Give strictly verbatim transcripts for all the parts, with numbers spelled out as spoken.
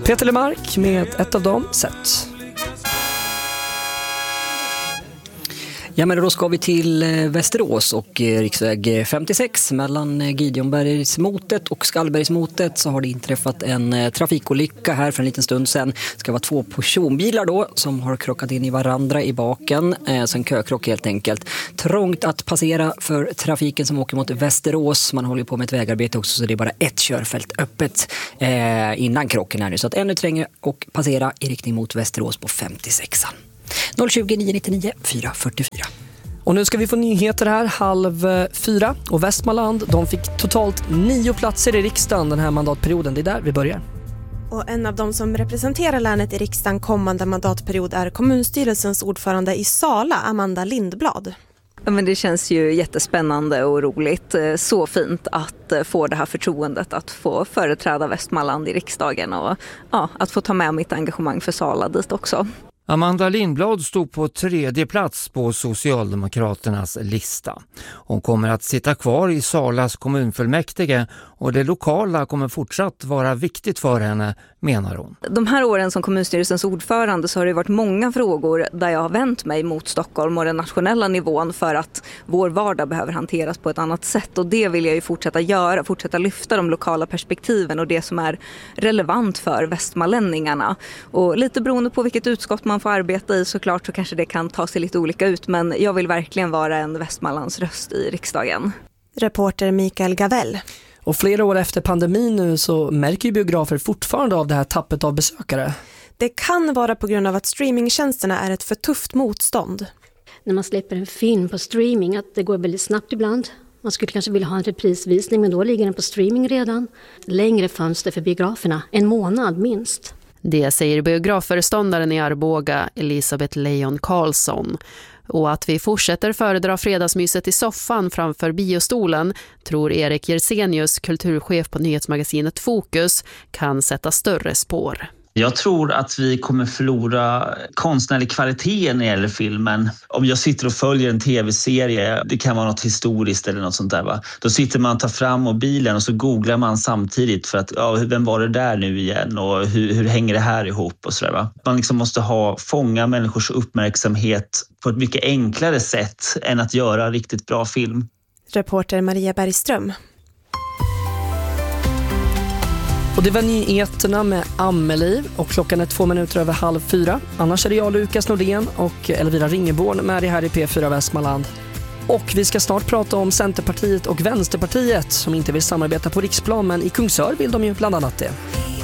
Peter Lemark med ett av dem, Sett. Ja, men då ska vi till Västerås och riksväg femtiosex mellan Gideonbergsmotet och Skallbergsmotet så har det inträffat en trafikolycka här för en liten stund sedan. Det ska vara två personbilar då som har krockat in i varandra i baken. Eh, så en kökrock helt enkelt. Trångt att passera för trafiken som åker mot Västerås. Man håller på med ett vägarbete också så det är bara ett körfält öppet eh, innan krocken här nu. Så att ännu trängre och passera i riktning mot Västerås på femtiosexan. noll tjugo nio nittionio fyra fyrtiofyra. Och nu ska vi få nyheter här halv fyra. Och Västmanland, de fick totalt nio platser i riksdagen den här mandatperioden. Det är där vi börjar. Och en av de som representerar länet i riksdagen kommande mandatperiod är kommunstyrelsens ordförande i Sala, Amanda Lindblad. Ja, men det känns ju jättespännande och roligt. Så fint att få det här förtroendet att få företräda Västmanland i riksdagen och ja, att få ta med mitt engagemang för Sala dit också. Amanda Lindblad stod på tredje plats på Socialdemokraternas lista. Hon kommer att sitta kvar i Salas kommunfullmäktige och det lokala kommer fortsatt vara viktigt för henne, menar hon. De här åren som kommunstyrelsens ordförande så har det varit många frågor där jag har vänt mig mot Stockholm och den nationella nivån för att vår vardag behöver hanteras på ett annat sätt. Och det vill jag ju fortsätta göra, fortsätta lyfta de lokala perspektiven och det som är relevant för västmanlänningarna. Och lite beroende på vilket utskott man får arbeta i såklart så kanske det kan ta sig lite olika ut, men jag vill verkligen vara en Västmanlands röst i riksdagen. Reporter Mikael Gavell. Och flera år efter pandemin nu så märker ju biografer fortfarande av det här tappet av besökare. Det kan vara på grund av att streamingtjänsterna är ett för tufft motstånd. När man släpper en film på streaming att det går väldigt snabbt ibland. Man skulle kanske vilja ha en reprisvisning men då ligger den på streaming redan. Längre fönster för biograferna, en månad minst. Det säger biografföreståndaren i Arboga, Elisabeth Leon Karlsson. Och att vi fortsätter föredra fredagsmyset i soffan framför biostolen tror Erik Jersenius, kulturchef på nyhetsmagasinet Fokus, kan sätta större spår. Jag tror att vi kommer förlora konstnärlig kvalitet när det gäller filmen. Om jag sitter och följer en tv-serie, det kan vara något historiskt eller något sånt där va. Då sitter man, tar fram mobilen och så googlar man samtidigt för att, ja, vem var det där nu igen och hur, hur hänger det här ihop och sådär va. Man liksom måste ha, fånga människors uppmärksamhet på ett mycket enklare sätt än att göra riktigt bra film. Reporter Maria Bergström. Och det var nyheterna med Amelie och klockan är två minuter över halv fyra. Annars är det jag, Lukas Nordén och Elvira Ringeborn med det här i P fyra Västmanland. Och vi ska snart prata om Centerpartiet och Vänsterpartiet som inte vill samarbeta på riksplan, men i Kungsör vill de ju bland annat det.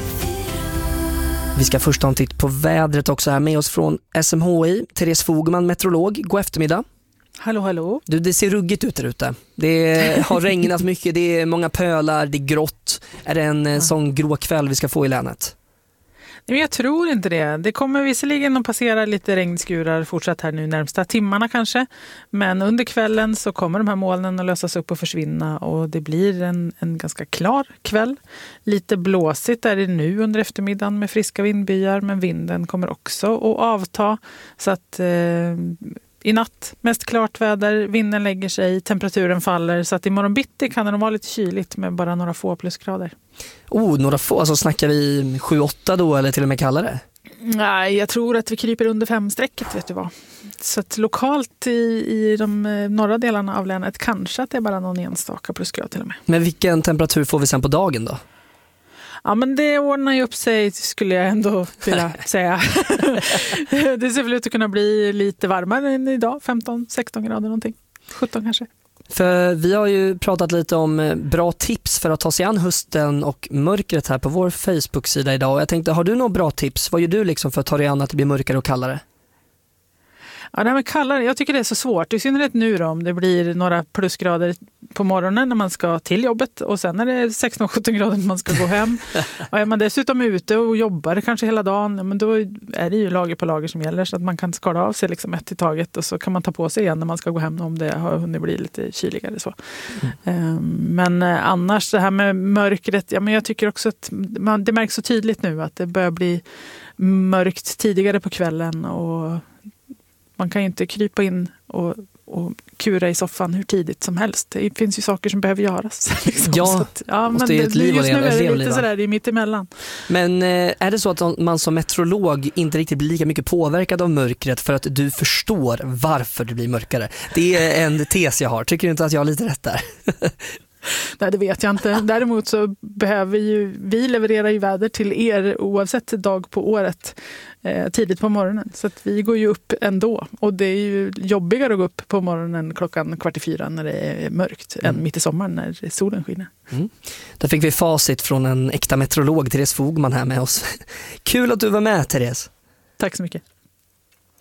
Vi ska först ha en titt på vädret också här med oss från S M H I. Therese Fogman, meteorolog. God eftermiddag. Hallå, hallå. Du, det ser ruggigt ut där ute. Det har regnat mycket, det är många pölar, det är grått. Är det en ja. sån grå kväll vi ska få i länet? Nej, jag tror inte det. Det kommer visserligen att passera lite regnskurar fortsatt här nu närmsta timmarna kanske. Men under kvällen så kommer de här molnen att lösas upp och försvinna. Och det blir en, en ganska klar kväll. Lite blåsigt är det nu under eftermiddagen med friska vindbyar. Men vinden kommer också att avta. Så att... Eh, I natt, mest klart väder, vinden lägger sig, temperaturen faller. Så att imorgon bitti kan det nog vara lite kyligt med bara några få plusgrader. Oh, några få? Alltså snackar vi sju åtta då eller till och med kallare? Nej, jag tror att vi kryper under femstrecket, vet du vad. Så att lokalt i, i de norra delarna av länet kanske att det är bara någon enstaka plusgrad till och med. Men vilken temperatur får vi sen på dagen då? Ja, men det ordnar ju upp sig skulle jag ändå vilja säga. Det ser väl ut att kunna bli lite varmare än idag. femton sexton grader någonting. sjutton kanske. För vi har ju pratat lite om bra tips för att ta sig an hösten och mörkret här på vår Facebook-sida idag. Och jag tänkte, har du några bra tips? Vad gör du liksom för att ta dig an att det blir mörkare och kallare? Ja, det här med kallare, jag tycker det är så svårt. I synnerhet nu då, om det blir några plusgrader på morgonen när man ska till jobbet och sen är det sexton sjutton grader när man ska gå hem. Och är man dessutom ute och jobbar kanske hela dagen, men då är det ju lager på lager som gäller så att man kan skala av sig liksom ett i taget och så kan man ta på sig igen när man ska gå hem om det har hunnit bli lite kyligare. Så. Mm. Men annars det här med mörkret, ja, men jag tycker också att man, det märks så tydligt nu att det börjar bli mörkt tidigare på kvällen och man kan ju inte krypa in och och kura i soffan hur tidigt som helst. Det finns ju saker som behöver göras. Liksom. Ja, så att, ja men det är ett liv just nu att är det leva, lite sådär, det är mitt emellan. Men eh, är det så att man som meteorolog inte riktigt blir lika mycket påverkad av mörkret för att du förstår varför det blir mörkare? Det är en tes jag har. Tycker du inte att jag har lite rätt där? Nej, det vet jag inte. Däremot så behöver ju vi leverera ju väder till er oavsett dag på året eh, tidigt på morgonen. Så att vi går ju upp ändå. Och det är ju jobbigare att gå upp på morgonen klockan kvart i fyra när det är mörkt mm. än mitt i sommaren när solen skiner. Mm. Där fick vi facit från en äkta meteorolog, Therese Fogman, här med oss. Kul att du var med, Therese. Tack så mycket.